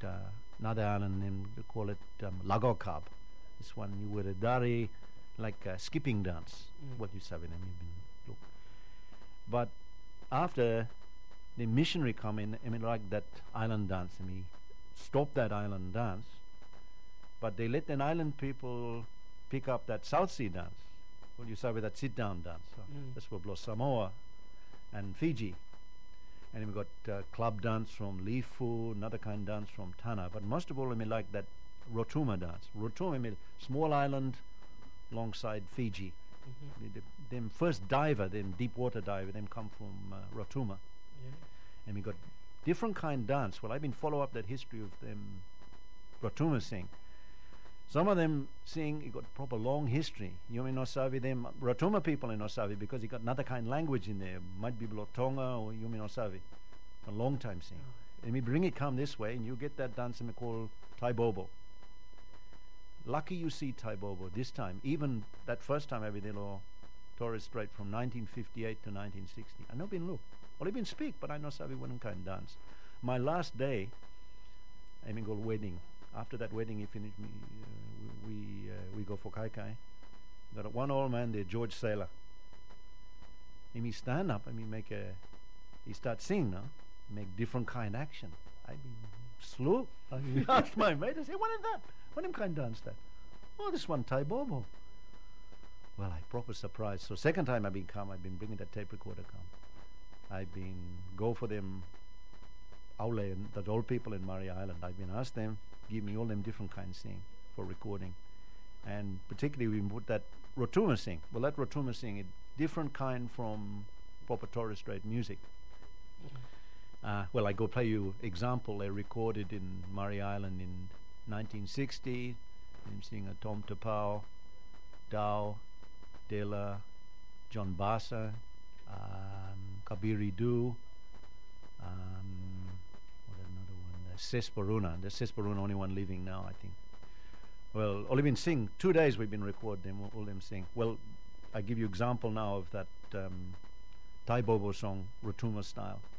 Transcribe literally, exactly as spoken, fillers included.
uh, another island named, they call it um, Lagokab. This one you wear a dari, like a skipping dance. Mm. What you say with them, you've been look. But after the missionary come in, I mean, like that island dance, and we stop that island dance, but they let the island people pick up that South Sea dance. What you say with that sit-down dance. So Mm. that's what blows Samoa and Fiji. And then we got uh, club dance from Lifu, another kind of dance from Tana. But most of all, I mean, like that Rotuma dance. Rotuma, I mean, small island alongside Fiji. Mhm. The, the, them first diver, them deep water diver, them come from uh, Rotuma. Yeah. And we got different kind dance. Well, I've been follow up that history of them Rotuma sing. Some of them sing, you got proper long history. You may not sabi them Rotuma people in Osavi because you got another kind language in there. Might be Blotonga or you may not sabi. A long time sing. Oh. And we bring it come this way and you get that dance and we call Taibobo. Lucky you see Taibobo this time. Even that first time I did Torres Strait from nineteen fifty-eight to nineteen sixty. I know been look. Well, I been speak, but I know sabi one kind of dance. My last day, I mean, go wedding. After that wedding, he finished me. Uh, we we, uh, we go for kai kai. Got a one old man there, George Saylor. And he stand up and he make a. He start sing now, make different kind action. I mean, slow. I asked my mate. I say, what is that? What him kind dance that? Oh, this one Taibobo. Well, I proper surprised. So second time I've been come, I've been bringing that tape recorder come. I've been go for them. Aule and the old people in Murray Island. I've been asked them give me all them different kinds sing for recording, and particularly we put that Rotuma sing. Well, that Rotuma sing it different kind from proper Torres Strait music. Uh, well, I go play you example. They recorded in Murray Island in nineteen sixty. Them sing a Tom Tapau, Dow, Dela, John Bassa, um, Kabiri Du. Um, what another one? Uh, Sesparuna. The Sesparuna only one living now, I think. Well, all been sing. Two days we've been recording them. All, all them sing. Well, I give you example now of that um, Taibobo song, Rotuma style.